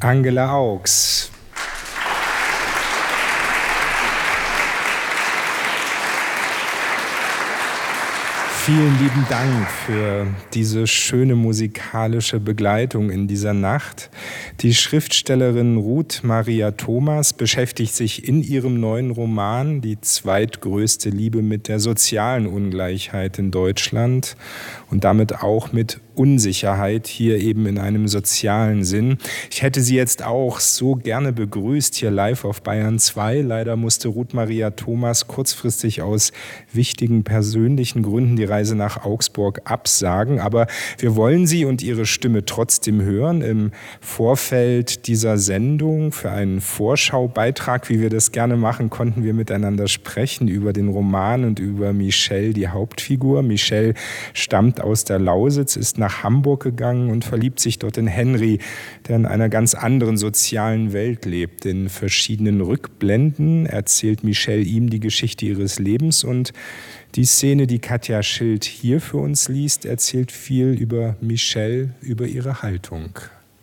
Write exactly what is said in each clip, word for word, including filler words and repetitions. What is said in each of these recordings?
Angela Augs. Vielen lieben Dank für diese schöne musikalische Begleitung in dieser Nacht. Die Schriftstellerin Ruth Maria Thomas beschäftigt sich in ihrem neuen Roman Die zweitgrößte Liebe mit der sozialen Ungleichheit in Deutschland und damit auch mit Unsicherheit, hier eben in einem sozialen Sinn. Ich hätte sie jetzt auch so gerne begrüßt, hier live auf Bayern zwei. Leider musste Ruth Maria Thomas kurzfristig aus wichtigen persönlichen Gründen die Reise nach Augsburg absagen. Aber wir wollen sie und ihre Stimme trotzdem hören. Im Vorfeld dieser Sendung für einen Vorschaubeitrag, wie wir das gerne machen, konnten wir miteinander sprechen über den Roman und über Michelle, die Hauptfigur. Michelle stammt aus der Lausitz, ist nach Hamburg gegangen und verliebt sich dort in Henry, der in einer ganz anderen sozialen Welt lebt. In verschiedenen Rückblenden erzählt Michelle ihm die Geschichte ihres Lebens und die Szene, die Katja Schild hier für uns liest, erzählt viel über Michelle, über ihre Haltung.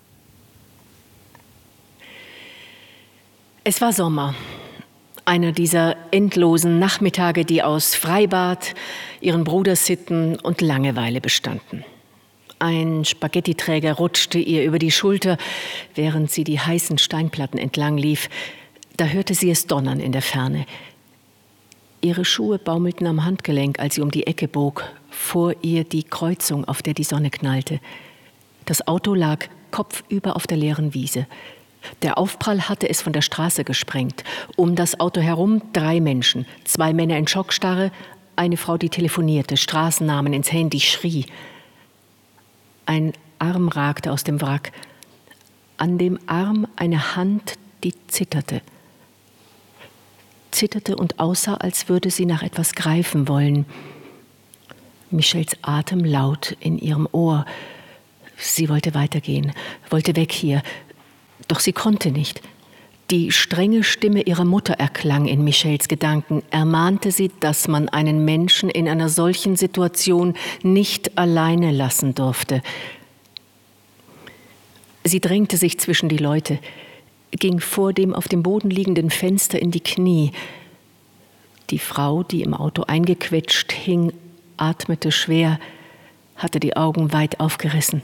Es war Sommer. Einer dieser endlosen Nachmittage, die aus Freibad, ihren Brudersitten und Langeweile bestanden. Ein Spaghettiträger rutschte ihr über die Schulter, während sie die heißen Steinplatten entlang lief. Da hörte sie es donnern in der Ferne. Ihre Schuhe baumelten am Handgelenk, als sie um die Ecke bog. Vor ihr die Kreuzung, auf der die Sonne knallte. Das Auto lag kopfüber auf der leeren Wiese. Der Aufprall hatte es von der Straße gesprengt. Um das Auto herum drei Menschen. Zwei Männer in Schockstarre, eine Frau, die telefonierte, Straßennamen ins Handy, schrie. Ein Arm ragte aus dem Wrack. An dem Arm eine Hand, die zitterte. Zitterte und aussah, als würde sie nach etwas greifen wollen. Michelles Atem laut in ihrem Ohr. Sie wollte weitergehen, wollte weg hier. Doch sie konnte nicht. Die strenge Stimme ihrer Mutter erklang in Michelles Gedanken, ermahnte sie, dass man einen Menschen in einer solchen Situation nicht alleine lassen durfte. Sie drängte sich zwischen die Leute, ging vor dem auf dem Boden liegenden Fenster in die Knie. Die Frau, die im Auto eingequetscht hing, atmete schwer, hatte die Augen weit aufgerissen.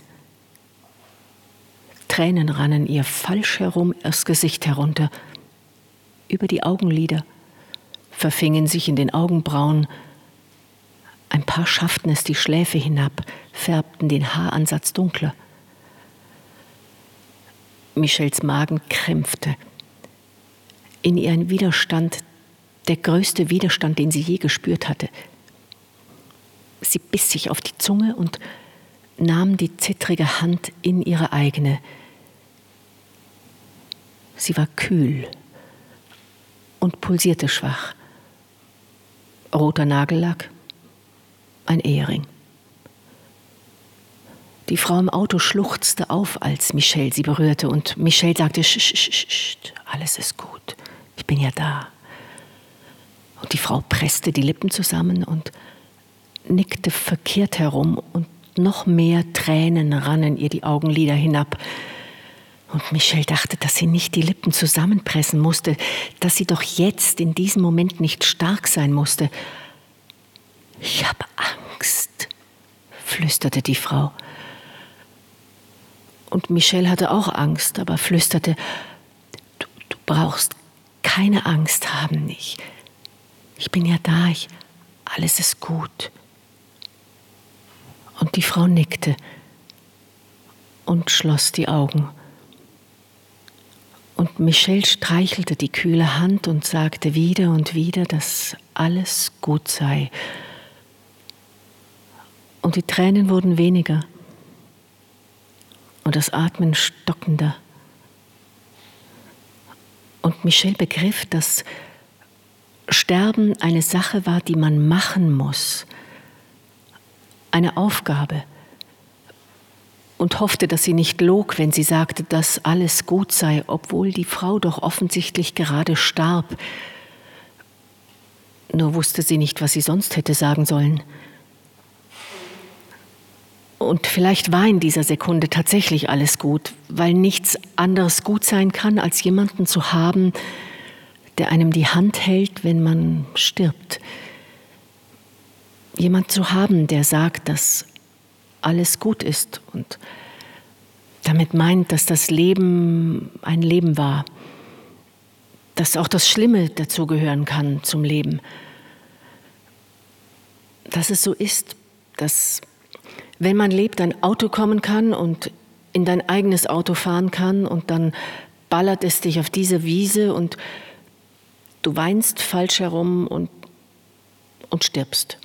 Tränen rannen ihr falsch herum das Gesicht herunter, über die Augenlider, verfingen sich in den Augenbrauen. Ein paar schafften es die Schläfe hinab, färbten den Haaransatz dunkler. Michelles Magen krämpfte. In ihr ein Widerstand, der größte Widerstand, den sie je gespürt hatte. Sie biss sich auf die Zunge und nahm die zittrige Hand in ihre eigene. Sie war kühl und pulsierte schwach. Roter Nagellack, ein Ehering. Die Frau im Auto schluchzte auf, als Michelle sie berührte, und Michelle sagte, sch, sch, sch, sch, alles ist gut, ich bin ja da. Und die Frau presste die Lippen zusammen und nickte verkehrt herum, und noch mehr Tränen rannen ihr die Augenlider hinab. Und Michelle dachte, dass sie nicht die Lippen zusammenpressen musste, dass sie doch jetzt in diesem Moment nicht stark sein musste. Ich habe Angst, flüsterte die Frau. Und Michelle hatte auch Angst, aber flüsterte, du, du brauchst keine Angst haben. Ich, ich bin ja da, ich, alles ist gut. Und die Frau nickte und schloss die Augen. Und Michelle streichelte die kühle Hand und sagte wieder und wieder, dass alles gut sei. Und die Tränen wurden weniger und das Atmen stockender. Und Michelle begriff, dass Sterben eine Sache war, die man machen muss, eine Aufgabe, und hoffte, dass sie nicht log, wenn sie sagte, dass alles gut sei, obwohl die Frau doch offensichtlich gerade starb. Nur wusste sie nicht, was sie sonst hätte sagen sollen. Und vielleicht war in dieser Sekunde tatsächlich alles gut, weil nichts anderes gut sein kann, als jemanden zu haben, der einem die Hand hält, wenn man stirbt. Jemand zu haben, der sagt, dass alles gut ist und damit meint, dass das Leben ein Leben war, dass auch das Schlimme dazugehören kann zum Leben. Dass es so ist, dass, wenn man lebt, ein Auto kommen kann und in dein eigenes Auto fahren kann und dann ballert es dich auf diese Wiese und du weinst falsch herum und, und stirbst.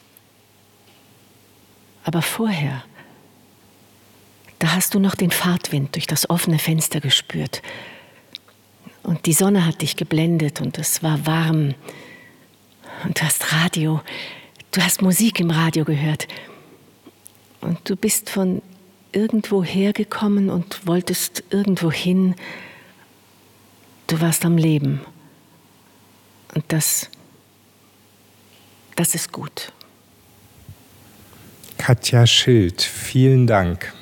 Aber vorher, da hast du noch den Fahrtwind durch das offene Fenster gespürt. Und die Sonne hat dich geblendet und es war warm. Und du hast Radio, du hast Musik im Radio gehört. Und du bist von irgendwo hergekommen und wolltest irgendwo hin. Du warst am Leben. Und das, das ist gut. Katja Schild, vielen Dank.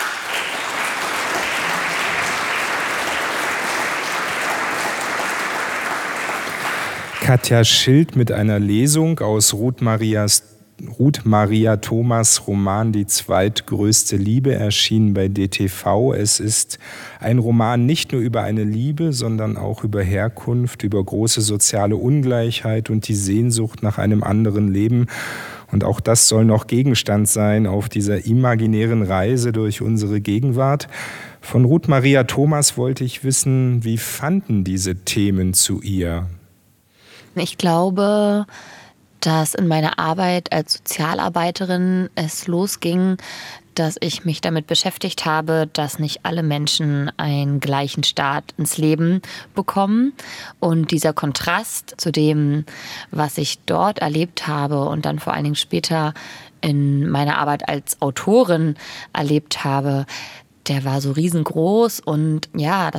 Katja Schild mit einer Lesung aus Ruth Marias Ruth Maria Thomas' Roman Die zweitgrößte Liebe, erschienen bei D T V. Es ist ein Roman nicht nur über eine Liebe, sondern auch über Herkunft, über große soziale Ungleichheit und die Sehnsucht nach einem anderen Leben. Und auch das soll noch Gegenstand sein auf dieser imaginären Reise durch unsere Gegenwart. Von Ruth Maria Thomas wollte ich wissen, wie fanden diese Themen zu ihr? Ich glaube, dass in meiner Arbeit als Sozialarbeiterin es losging, dass ich mich damit beschäftigt habe, dass nicht alle Menschen einen gleichen Start ins Leben bekommen. Und dieser Kontrast zu dem, was ich dort erlebt habe und dann vor allen Dingen später in meiner Arbeit als Autorin erlebt habe, der war so riesengroß. Und ja, das